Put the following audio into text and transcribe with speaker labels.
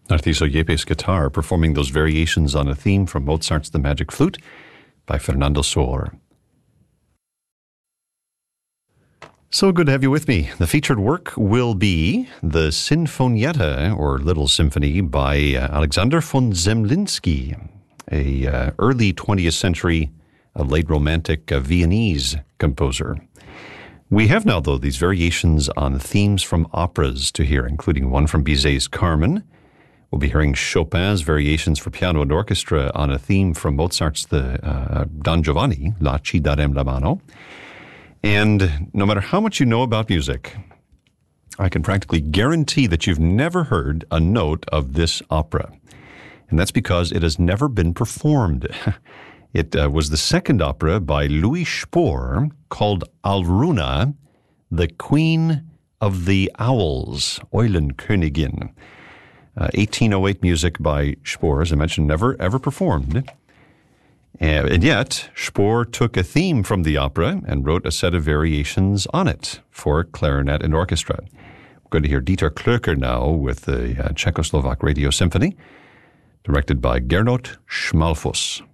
Speaker 1: Narciso Yepes guitar performing those variations on a theme from Mozart's The Magic Flute by Fernando Sor. So good to have you with me. The featured work will be the Sinfonietta, or Little Symphony, by Alexander von Zemlinsky, a early 20th century, late Romantic Viennese composer. We have now, though, these variations on themes from operas to hear, including one from Bizet's Carmen. We'll be hearing Chopin's variations for piano and orchestra on a theme from Mozart's the Don Giovanni, La Ci darem la mano. And no matter how much you know about music, I can practically guarantee that you've never heard a note of this opera. And that's because it has never been performed. It was the second opera by Louis Spohr called Alruna, the Queen of the Owls, Eulenkönigin. 1808 music by Spohr, as I mentioned, never ever performed. And yet, Spohr took a theme from the opera and wrote a set of variations on it for clarinet and orchestra. We're going to hear Dieter Klöcker now with the Czechoslovak Radio Symphony, directed by Gernot Schmalfuss.